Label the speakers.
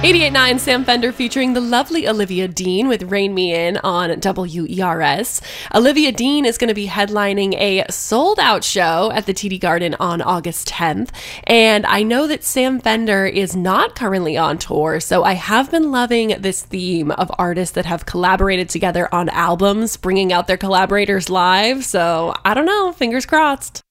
Speaker 1: 88.9 Sam Fender featuring the lovely Olivia Dean with Rain Me In on WERS. Olivia Dean is going to be headlining a sold-out show at the TD Garden on August 10th. And I know that Sam Fender is not currently on tour, so I have been loving this theme of artists that have collaborated together on albums, bringing out their collaborators live. So I don't know, fingers crossed.